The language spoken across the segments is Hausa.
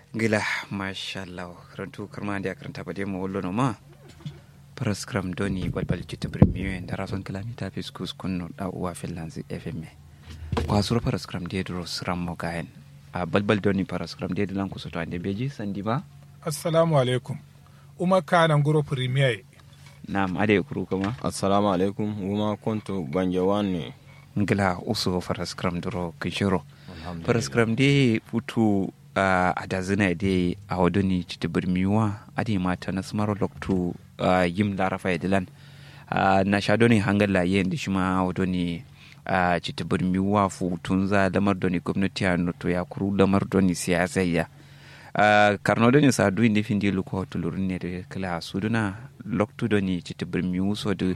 gila mashallah rantu karma da karanta ba dai mu wallo no ma paraskram doni balbal jita premier da rason kilomita fiskus kunno da uwa finlands fm kwasur paraskram de dro sram mo gaen a balbal doni paraskram de lan kusoto ande beji sandi ba assalamu alaikum uma kana ngoro premier nam ade kuru kuma assalamu alaikum uma konto banjawani ngila uso paraskram dro kishiro paraskram de futu a dazina de a wadoni citi birmiwa adi mata na smaro loktu yim larafa dilan na shadoni hangala yen da shima a wadoni citi birmiwa futunza lamar doni gwamnati a noto ya kuru lamar doni siyasa ya karno doni sadu indi findi luko hotulurin ne da kala suduna loktu doni citi birmiwa so da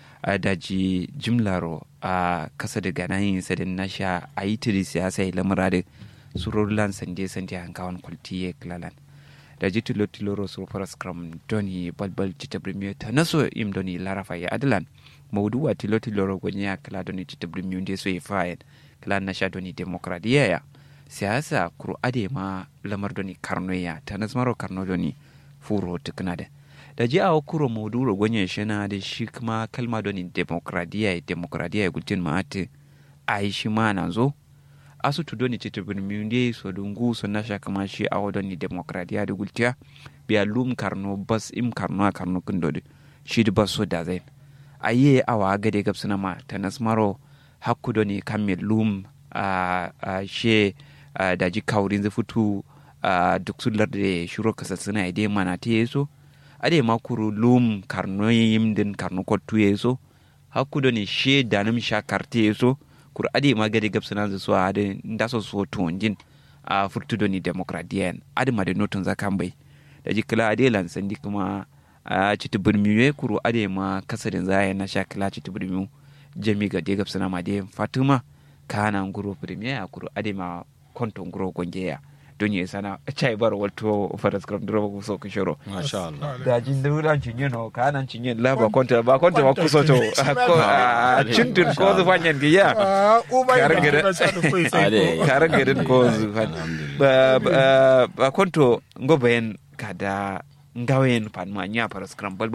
daji jimlaro a kasa da ganayin sadin nasha a yi tiri siyasa ya lamar da sururlan sande hankawan kwaltiye klalan da ji tiloro sur paraskram doni balbal citabrimiyo ta naso im doni larafa ya adalan mauduwa tiloro gonya kala doni citabrimiyo de so ifayen kala na sha doni demokradiya ya siyasa kuru ade ma lamar doni karnoya ta nasmaro karno doni furo tuknada da ji a kuro mauduwa gonya shina da shi kuma kalma doni demokradiya gultin ma'ati ai shi ma na zo asutu doni citibin miunde so dungu so nasha kama shi a wadoni demokradiya da gultiya biya lum karno bas im karno a karno kundode shi da bas so da zai aye awa gade gabsuna ma ta nasmaro hakku doni kamme lum a she da ji kaurin zai fitu duk sular da shiro kasa suna ide mana ta yeso ade makuru lum karno yim din karno kotu yeso hakku doni she da nam sha karte yeso kur ade ma gade gabsana zu so ade ndaso so tonjin a furtudo ni demokradiyan ade ma de notun zakan bai da jikla ade lan sandi kuma a citibirmiwe kuru ade ma kasadin zaya na shakla citibirmiu jami gade gabsana ma de fatima kana nguro premier kuru ade ma konto nguro gonjeya donye sana chai bar wato faras kram dro ko so kishoro masha Allah da jin duran cinye no kana cinye laba konta ba kuso to cintun ko zu fanyan giya karan gidan ko zu ba konto ngobayen kada ngawen pan ma nya faras kram